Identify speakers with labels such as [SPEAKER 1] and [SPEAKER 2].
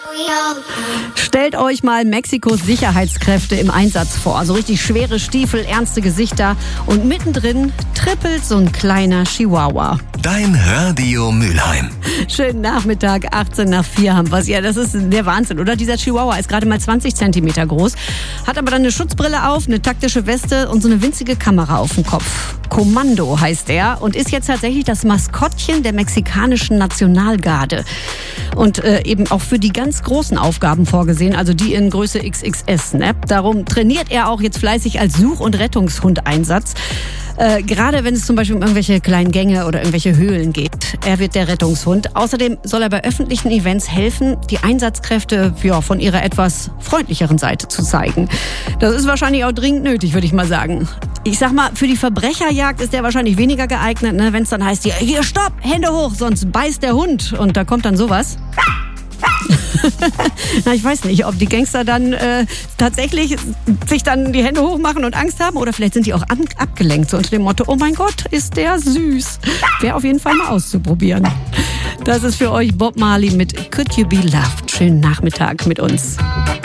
[SPEAKER 1] Stellt euch mal Mexikos Sicherheitskräfte im Einsatz vor. So richtig schwere Stiefel, ernste Gesichter und mittendrin trippelt so ein kleiner Chihuahua.
[SPEAKER 2] Dein Radio Mülheim.
[SPEAKER 1] Schönen Nachmittag, 4:18 haben wir es. Ja, das ist der Wahnsinn, oder? Dieser Chihuahua ist gerade mal 20 Zentimeter groß, hat aber dann eine Schutzbrille auf, eine taktische Weste und so eine winzige Kamera auf dem Kopf. Kommando heißt er und ist jetzt tatsächlich das Maskottchen der mexikanischen Nationalgarde. Und eben auch für die ganz großen Aufgaben vorgesehen, also die in Größe XXS. Ne? Darum trainiert er auch jetzt fleißig als Such- und Rettungshund-Einsatz. Gerade wenn es zum Beispiel um irgendwelche kleinen Gänge oder irgendwelche Höhlen geht. Er wird der Rettungshund. Außerdem soll er bei öffentlichen Events helfen, die Einsatzkräfte von ihrer etwas freundlicheren Seite zu zeigen. Das ist wahrscheinlich auch dringend nötig, würde ich mal sagen. Ich sag mal, für die Verbrecherjagd ist der wahrscheinlich weniger geeignet, ne? Wenn es dann heißt, hier, stopp, Hände hoch, sonst beißt der Hund. Und da kommt dann sowas. Na, ich weiß nicht, ob die Gangster dann tatsächlich sich dann die Hände hochmachen und Angst haben oder vielleicht sind die auch abgelenkt, so unter dem Motto, oh mein Gott, ist der süß. Wäre auf jeden Fall mal auszuprobieren. Das ist für euch Bob Marley mit Could You Be Loved. Schönen Nachmittag mit uns.